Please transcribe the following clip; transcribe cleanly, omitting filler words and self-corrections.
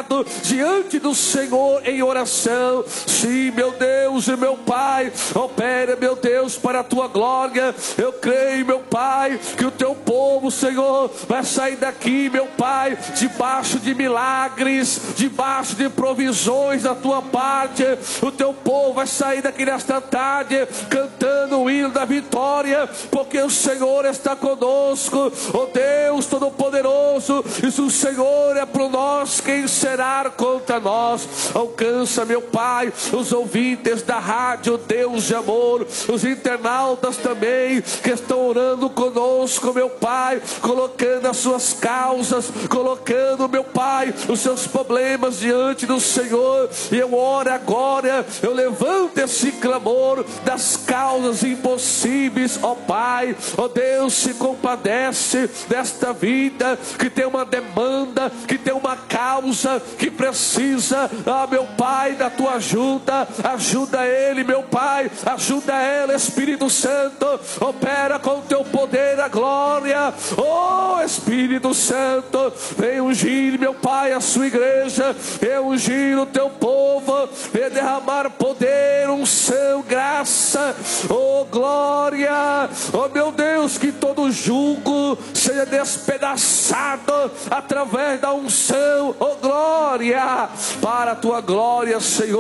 prostrado diante do Senhor em oração. Sim, meu Deus e meu Pai, opera, meu Deus, para a tua glória. Eu creio, meu Pai, que o teu povo, Senhor, vai sair daqui, meu Pai, debaixo de milagres, debaixo de provisões da tua parte. O teu povo vai sair daqui nesta tarde cantando o hino da vitória, porque o Senhor está conosco. Oh Deus Todo-Poderoso, e se o Senhor é por nós, quem será contra nós? Alcança, meu Pai, os ouvintes da rádio Deus de Amor, os internautas também que estão orando conosco, meu Pai, colocando as suas causas, colocando, meu Pai, os seus problemas diante do Senhor. E eu oro agora, eu levanto esse clamor das causas impossíveis, ó Pai. Ó Deus, se compadece desta vida que tem uma demanda, que tem uma causa, que precisa, meu Pai, da tua ajuda. Ajuda ele, meu Pai, ajuda ela, Espírito Santo, opera com o teu poder a glória. Oh Espírito Santo, vem ungir, meu Pai, a sua igreja, vem ungir o teu povo, vem derramar poder, unção, graça, oh glória. Oh meu Deus, que todo jugo seja despedaçado através da unção, oh glória, para a tua glória, Senhor.